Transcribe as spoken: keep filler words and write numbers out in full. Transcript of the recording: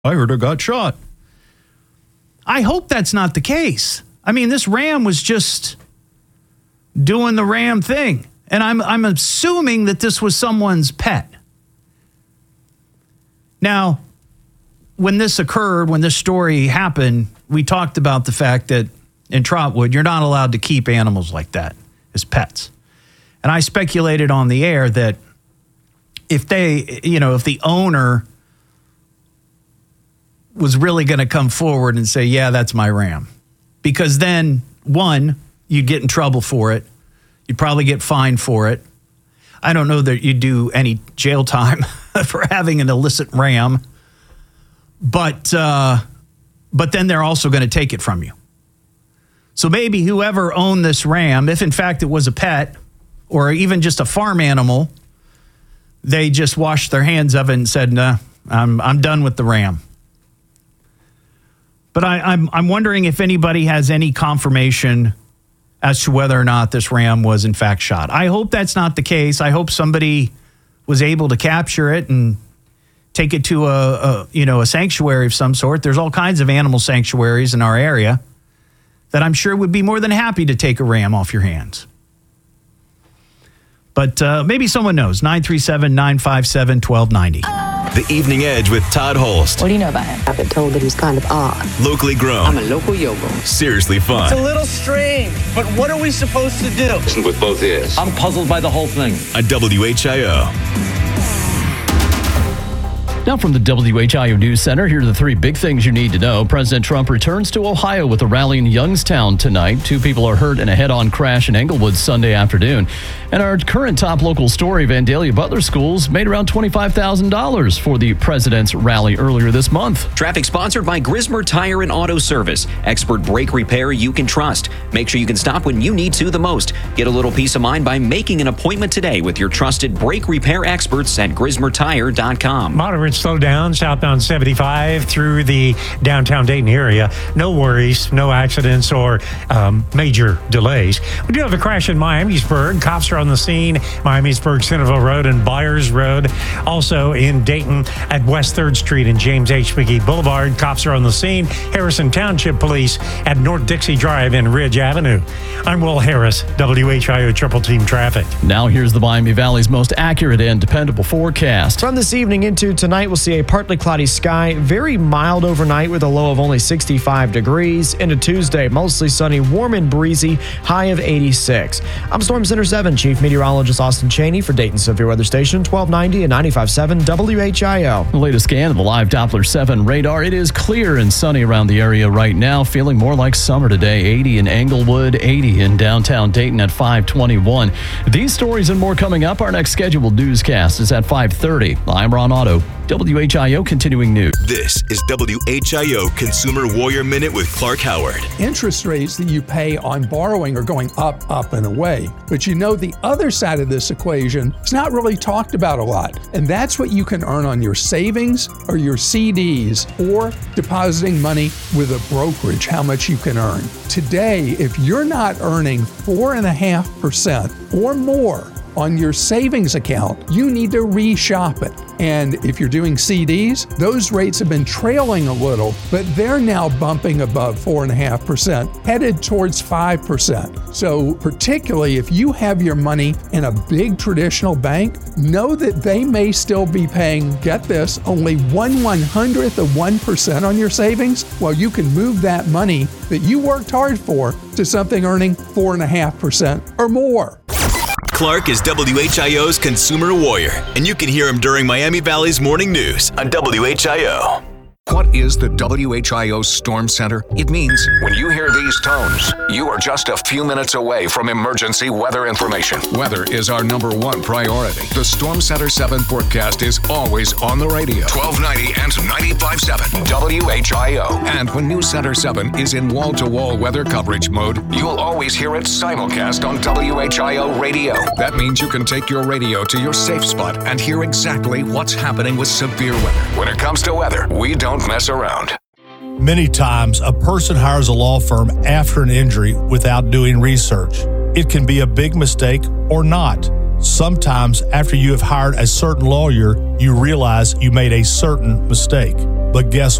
I heard I got shot. I hope that's not the case. I mean, this ram was just doing the ram thing. And I'm I'm assuming that this was someone's pet. Now, when this occurred, when this story happened, we talked about the fact that in Trotwood, you're not allowed to keep animals like that as pets. And I speculated on the air that if they, you know, if the owner was really going to come forward and say, yeah, that's my ram. Because then, one, you'd get in trouble for it. You'd probably get fined for it. I don't know that you'd do any jail time for having an illicit ram. But, uh, but then they're also going to take it from you. So maybe whoever owned this ram, if in fact it was a pet or even just a farm animal, they just washed their hands of it and said, nah, I'm, I'm done with the ram. But I, I'm I'm wondering if anybody has any confirmation as to whether or not this ram was in fact shot. I hope that's not the case. I hope somebody was able to capture it and take it to a, a you know a sanctuary of some sort. There's all kinds of animal sanctuaries in our area that I'm sure would be more than happy to take a ram off your hands. But uh, maybe someone knows. nine three seven, nine five seven, one two nine zero. The Evening Edge with Todd Holst. What do you know about him? I've been told that he was kind of odd. Locally grown. I'm a local yogo. Seriously fun. It's a little strange, but what are we supposed to do? Listen with both ears. I'm puzzled by the whole thing. On W H I O. Now from the W H I O News Center, here are the three big things you need to know. President Trump returns to Ohio with a rally in Youngstown tonight. Two people are hurt in a head-on crash in Englewood Sunday afternoon. And our current top local story, Vandalia Butler Schools made around twenty-five thousand dollars for the president's rally earlier this month. Traffic sponsored by Grismer Tire and Auto Service. Expert brake repair you can trust. Make sure you can stop when you need to the most. Get a little peace of mind by making an appointment today with your trusted brake repair experts at grismer tire dot com. Moderate slowdown southbound seventy-five through the downtown Dayton area. No worries, no accidents or um, major delays. We do have a crash in Miamisburg. Cops are on the scene. Miamisburg, Centerville Road and Byers Road. Also in Dayton at West third Street and James H. McGee Boulevard. Cops are on the scene. Harrison Township Police at North Dixie Drive and Ridge Avenue. I'm Will Harris, W H I O Triple Team Traffic. Now here's the Miami Valley's most accurate and dependable forecast. From this evening into tonight, we'll see a partly cloudy sky, very mild overnight with a low of only sixty-five degrees. Into Tuesday, mostly sunny, warm and breezy, high of eighty-six. I'm Storm Center seven Chief Meteorologist Austin Cheney for Dayton Severe Weather Station, twelve ninety and ninety-five point seven W H I O. The latest scan of the live Doppler seven radar. It is clear and sunny around the area right now, feeling more like summer today. eighty in Englewood, eighty in downtown Dayton at five twenty-one. These stories and more coming up. Our next scheduled newscast is at five thirty. I'm Ron Otto, W H I O Continuing News. This is W H I O Consumer Warrior Minute with Clark Howard. Interest rates that you pay on borrowing are going up, up, and away. But you know the other side of this equation is not really talked about a lot. And that's what you can earn on your savings or your C Ds or depositing money with a brokerage, how much you can earn. Today, if you're not earning four point five percent or more on your savings account, you need to reshop it. And if you're doing C Ds, those rates have been trailing a little, but they're now bumping above four point five percent, headed towards five percent. So particularly if you have your money in a big traditional bank, know that they may still be paying, get this, only one one hundredth of one percent on your savings, while you can move that money that you worked hard for to something earning four point five percent or more. Clark is W H I O's Consumer Warrior, and you can hear him during Miami Valley's Morning News on W H I O. What is the W H I O Storm Center? It means when you hear these tones, you are just a few minutes away from emergency weather information. Weather is our number one priority. The Storm Center seven forecast is always on the radio. twelve ninety and ninety-five point seven W H I O. And when News Center seven is in wall-to-wall weather coverage mode, you'll always hear it simulcast on W H I O radio. That means you can take your radio to your safe spot and hear exactly what's happening with severe weather. When it comes to weather, we don't mess around. Many times, a person hires a law firm after an injury without doing research. It can be a big mistake or not. Sometimes after you have hired a certain lawyer, you realize you made a certain mistake. But guess